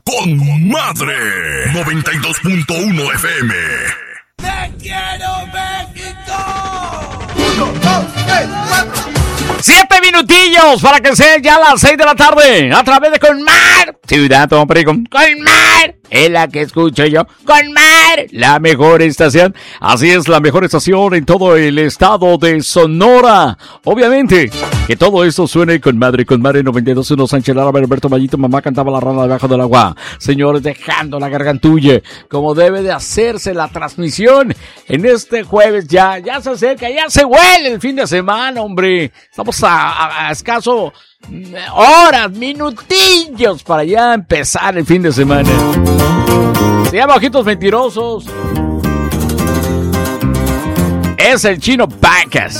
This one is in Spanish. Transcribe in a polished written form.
con madre. 92.1 FM. ¡Te quiero, México! 1, 2, 3, 4. 7 minutillos para que sean ya las 6 de la tarde. A través de Conmar. Ciudad Hombre con Conmar. Es la que escucho yo. Conmar. La mejor estación. Así es, la mejor estación en todo el estado de Sonora. Obviamente, que todo esto suene con madre 92.1 Sánchez Lara, Alberto Mallito, mamá cantaba la rana debajo del agua. Señores, dejando la gargantulla como debe de hacerse la transmisión en este jueves. Ya se acerca, ya se huele el fin de semana, hombre. Estamos a escaso horas, minutillos para ya empezar el fin de semana. Se llama Ojitos Mentirosos. Es el Chino Pacas.